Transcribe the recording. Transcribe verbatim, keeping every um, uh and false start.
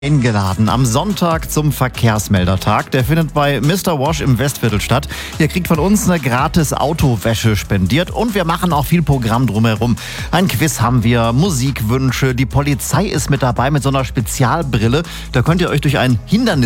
Eingeladen am Sonntag zum Verkehrsmeldertag. Der findet bei Mister Wash im Westviertel statt. Ihr kriegt von uns eine gratis Autowäsche spendiert und wir machen auch viel Programm drumherum. Ein Quiz haben wir, Musikwünsche, die Polizei ist mit dabei mit so einer Spezialbrille. Da könnt ihr euch durch ein Hindernis